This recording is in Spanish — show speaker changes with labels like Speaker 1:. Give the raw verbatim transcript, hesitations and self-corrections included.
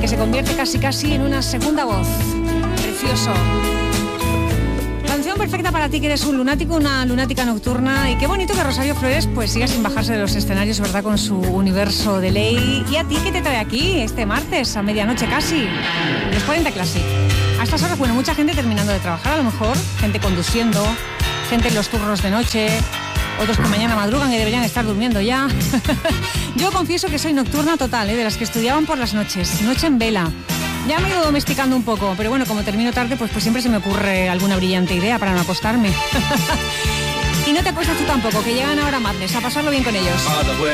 Speaker 1: que se convierte casi casi en una segunda voz. Precioso. Canción perfecta para ti que eres un lunático, una lunática nocturna. Y qué bonito que Rosario Flores pues siga sin bajarse de los escenarios, ¿verdad? Con su universo de ley. ¿Y a ti qué te trae aquí este martes a medianoche casi? Los cuarenta Classic. A estas horas, bueno, mucha gente terminando de trabajar a lo mejor, gente conduciendo, gente en los turnos de noche, otros que mañana madrugan y deberían estar durmiendo ya. Yo confieso que soy nocturna total, ¿eh? De las que estudiaban por las noches, noche en vela. Ya me he ido domesticando un poco, pero bueno, como termino tarde, pues, pues siempre se me ocurre alguna brillante idea para no acostarme. Y no te acuestas tú tampoco, que llegan ahora Madness, a pasarlo bien con ellos.